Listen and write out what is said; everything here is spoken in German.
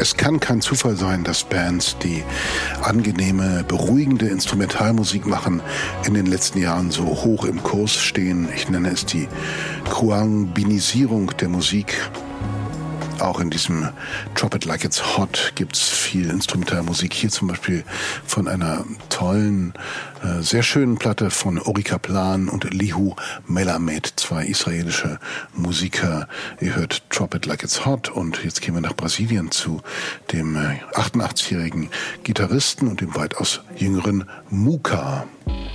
Es kann kein Zufall sein, dass Bands, die angenehme, beruhigende Instrumentalmusik machen, in den letzten Jahren so hoch im Kurs stehen. Ich nenne es die Khruangbinisierung der Musik. Auch in diesem Drop It Like It's Hot gibt es viel Instrumentalmusik. Hier zum Beispiel von einer tollen, sehr schönen Platte von Ori Kaplan und Lihu Melamed, zwei israelische Musiker. Ihr hört Drop It Like It's Hot und jetzt gehen wir nach Brasilien zu dem 88-jährigen Gitarristen und dem weitaus jüngeren Muka.